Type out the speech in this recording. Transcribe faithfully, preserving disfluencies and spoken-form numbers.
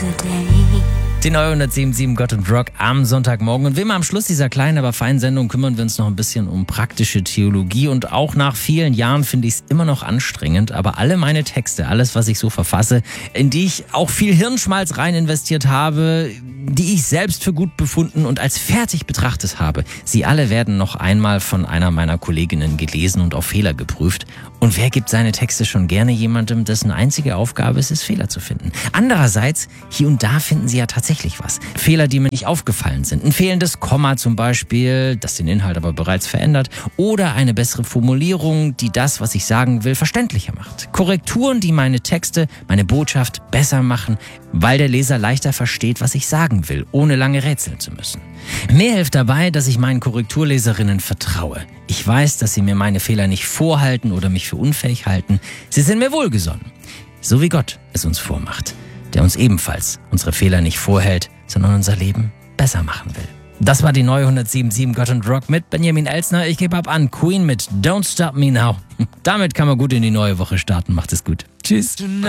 today. Die neue hundertsieben Komma sieben Gott und Rock am Sonntagmorgen. Und wie immer am Schluss dieser kleinen, aber feinen Sendung kümmern wir uns noch ein bisschen um praktische Theologie. Und auch nach vielen Jahren finde ich es immer noch anstrengend. Aber alle meine Texte, alles, was ich so verfasse, in die ich auch viel Hirnschmalz rein investiert habe, die ich selbst für gut befunden und als fertig betrachtet habe, sie alle werden noch einmal von einer meiner Kolleginnen gelesen und auf Fehler geprüft. Und wer gibt seine Texte schon gerne jemandem, dessen einzige Aufgabe es ist, Fehler zu finden? Andererseits, hier und da finden sie ja tatsächlich was. Fehler, die mir nicht aufgefallen sind. Ein fehlendes Komma zum Beispiel, das den Inhalt aber bereits verändert. Oder eine bessere Formulierung, die das, was ich sagen will, verständlicher macht. Korrekturen, die meine Texte, meine Botschaft besser machen, weil der Leser leichter versteht, was ich sagen will, ohne lange rätseln zu müssen. Mir hilft dabei, dass ich meinen Korrekturleserinnen vertraue. Ich weiß, dass sie mir meine Fehler nicht vorhalten oder mich für unfähig halten. Sie sind mir wohlgesonnen. So wie Gott es uns vormacht, der uns ebenfalls unsere Fehler nicht vorhält, sondern unser Leben besser machen will. Das war die neue hundertsieben Komma sieben Gott und Rock mit Benjamin Elsner. Ich gebe ab an Queen mit Don't Stop Me Now. Damit kann man gut in die neue Woche starten. Macht es gut. Tschüss.